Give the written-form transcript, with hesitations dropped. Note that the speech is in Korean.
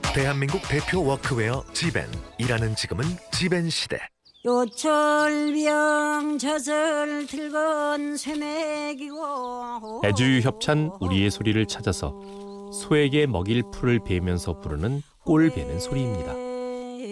대한민국 대표 워크웨어 지벤. 일하는 지금은 지벤 시대. 요철병 젖을 들건 쇠맥이고 애주협찬 우리의 소리를 찾아서 소에게 먹일 풀을 베면서 부르는 꼴 베는 소리입니다.